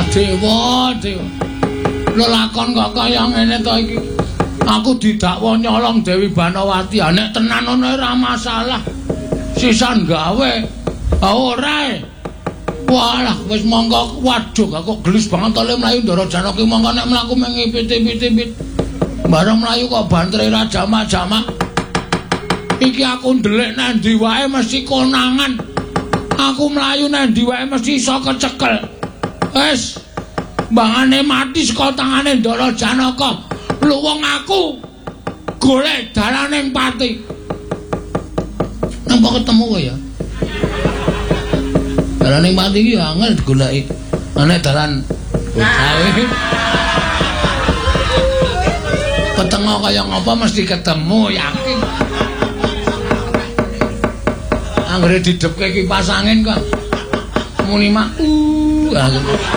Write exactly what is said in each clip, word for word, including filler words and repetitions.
Dewa, Dewa. Lelakon kok kaya ngene to iki. Aku didakwa nyolong Dewi Banawati. Nek tenan ngono ora masalah. Sisan gawe. Ha ora. Walah wis mongko waduh kok gelis banget to le mlayu Ndara Janaka mongko nek mlaku mengipit-ipit. Bareng mlayu kok bantre ra jamak-jamak. Iki aku ndelik nang ndi wae mesti konangan. Aku mlayu nang ndi wae mesti iso kecekel. Wis mbangane mati saka tangane Ndara Janaka. Lho wong aku golek dalaning pati. Napa ketemu kowe ya? Dalaning pati iki angel digoleki. Ana dalan bocahe. Ketemu kaya ngapa mesti ketemu yakin. Anggere didepke kipas angin kok muni mak uh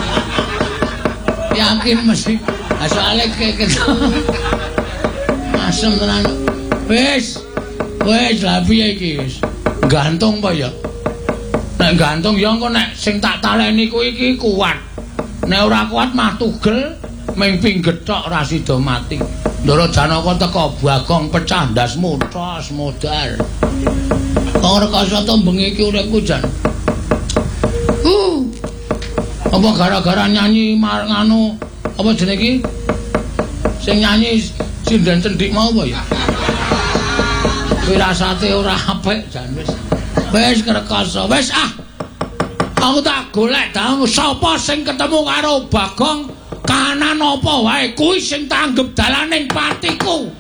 yakin mesti asale ketemu asem tenan wis wis lha piye iki wis gantung apa ya nek gantung ya engko nek sing tak taleni kuwi iki kuat nek ora kuat mah tugel ming pingget tok ora sida mati. Ndara Janaka teka Bagong pecah ndasmu tos modal. Wong rekasa to bengi iki uripku jan. Uh. Apa gara-gara nyanyi marang anu apa jenenge iki? Sing nyanyi sinden cendik mau apa ya? Wirasate ora apik jan wis. Wis rekasa, wis ah. Aku tak golek dalu sapa sing ketemu karo Bagong kanan apa wae kuwi sing tanggep dalaning patiku.